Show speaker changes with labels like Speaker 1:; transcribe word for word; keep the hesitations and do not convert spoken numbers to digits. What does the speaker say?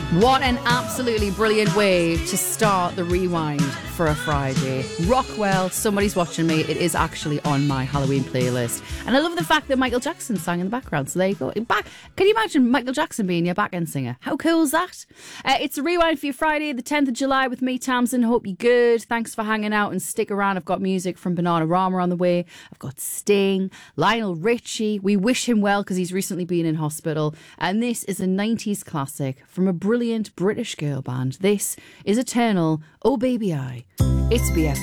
Speaker 1: What an absolutely brilliant way to start the rewind for a Friday. Rockwell, Somebody's Watching Me. It is actually on my Halloween playlist. And I love the fact that Michael Jackson sang in the background. So there you go. Back, can you imagine Michael Jackson being your back-end singer? How cool is that? Uh, it's a rewind for your Friday, the tenth of July with me, Tamsin. Hope you're good. Thanks for hanging out and stick around. I've got music from Bananarama on the way. I've got Sting, Lionel Richie. We wish him well because he's recently been in hospital. And this is a nineties classic from a brilliant British girl band. This is Eternal, Oh Baby I. It's B F